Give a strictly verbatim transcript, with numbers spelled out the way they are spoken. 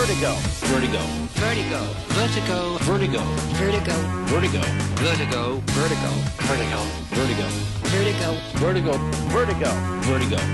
Vertigo. Vertigo. Vertigo. Vertigo. Vertigo. Vertigo. Vertigo. Vertigo. Vertigo. Vertigo. Vertigo. Vertigo. Vertigo. Vertigo. Vertigo.